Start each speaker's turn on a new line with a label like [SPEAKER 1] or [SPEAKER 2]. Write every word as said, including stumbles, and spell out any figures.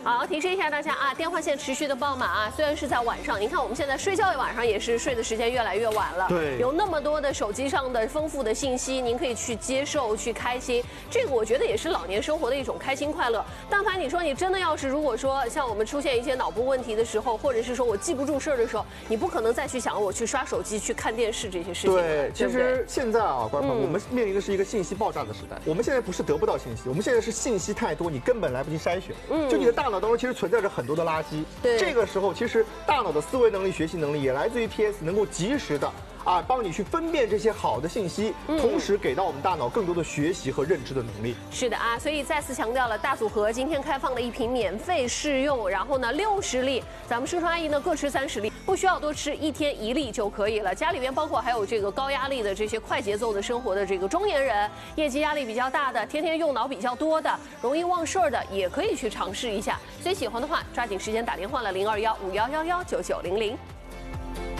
[SPEAKER 1] 好，提示一下大家啊，电话线持续的爆满啊，虽然是在晚上，您看我们现在睡觉晚上也是睡的时间越来越晚了，
[SPEAKER 2] 对，
[SPEAKER 1] 有那么多的手机上的丰富的信息，您可以去接受、去开心，这个我觉得也是老年生活的一种开心快乐。但凡你说你真的要是如果说像我们出现一些脑部问题的时候，或者是说我记不住事儿的时候，你不可能再去想我去刷手机、去看电视这些事情。
[SPEAKER 2] 对，其实现在啊，观众朋友，
[SPEAKER 1] 嗯、
[SPEAKER 2] 我们面临的是一个信息爆炸的时代。我们现在不是得不到信息，我们现在是信息太多，你根本来不及筛选。嗯，就你的大脑当中其实存在着很多的垃圾。
[SPEAKER 1] 对，
[SPEAKER 2] 这个时候其实大脑的思维能力、学习能力也来自于 P S， 能够及时的啊帮你去分辨这些好的信息，嗯、同时给到我们大脑更多的学习和认知的能力。
[SPEAKER 1] 是的啊，所以再次强调了大组合，今天开放了一瓶免费试用，然后呢六十粒，咱们叔叔阿姨呢各吃三十粒，不需要多吃，一天一粒就可以了。家里边包括还有这个高压力的这些快节奏的生活的这个中年人，业绩压力比较大的，天天用脑比较多的，容易忘事儿的，也可以去尝试一下。所以喜欢的话，抓紧时间打电话了零二幺五幺幺幺九九零零。